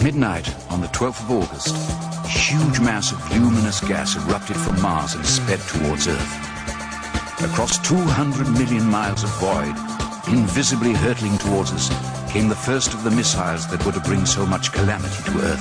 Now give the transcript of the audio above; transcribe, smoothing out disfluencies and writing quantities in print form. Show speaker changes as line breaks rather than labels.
midnight on the 12th of August, a huge mass of luminous gas erupted from Mars and sped towards Earth. Across 200 million miles of void, invisibly hurtling towards us, came the first of the missiles that were to bring so much calamity to Earth.